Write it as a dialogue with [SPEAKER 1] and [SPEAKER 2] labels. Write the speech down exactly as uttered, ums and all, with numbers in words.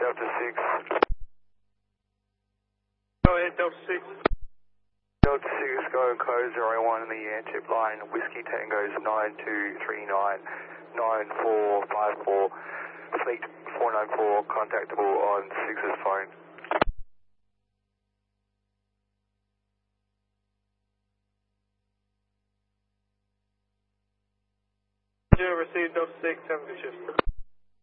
[SPEAKER 1] Delta six.
[SPEAKER 2] Go ahead, Delta six.
[SPEAKER 1] Delta six, go and code zero one in the airship line. Whiskey Tango's nine two three nine nine four five four. Fleet four nine four, contactable on six's phone.
[SPEAKER 2] Received Delta six, have a good shift.